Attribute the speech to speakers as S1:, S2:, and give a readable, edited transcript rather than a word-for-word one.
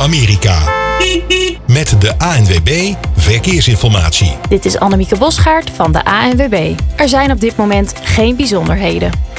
S1: Amerika. Met de ANWB Verkeersinformatie.
S2: Dit is Annemieke Bosgaard van de ANWB. Er zijn op dit moment geen bijzonderheden.